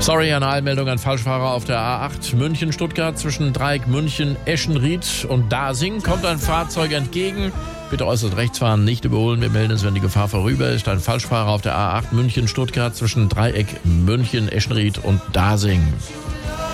Sorry, eine Eilmeldung an Falschfahrer auf der A8 München-Stuttgart zwischen Dreieck München, Eschenried und Dasing. Kommt ein Fahrzeug entgegen. Bitte äußerst rechts fahren, nicht überholen. Wir melden es, wenn die Gefahr vorüber ist. Ein Falschfahrer auf der A8 München-Stuttgart zwischen Dreieck München, Eschenried und Dasing.